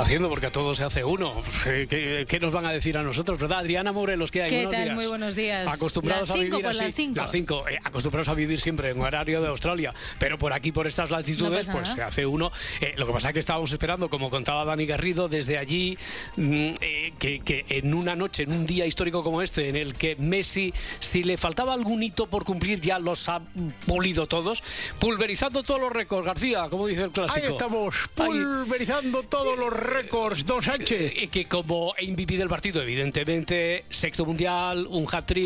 haciendo? Porque a todos se hace uno. ¿Qué nos van a decir a nosotros, verdad? Adriana Morelos, ¿qué hay? ¿Qué Buenos tal? días. Muy buenos días. Acostumbrados las 5, a vivir pues así. las 5. Las 5. Acostumbrados a vivir siempre en horario de Australia. Pero por aquí, por estas latitudes, No pues pasa se nada. hace uno. Lo que pasa es que estábamos esperando, como contaba Dani Garrido, desde allí, que en una noche, en un día histórico como este, en el que Messi, si le faltaba algún hito por cumplir, ya los ha pulido todos, pulverizando todos los récords, García, como dice el clásico. Ahí estamos, pulverizando todos los récords, don Sánchez. Que como MVP del partido, evidentemente, sexto mundial, un hat-trick.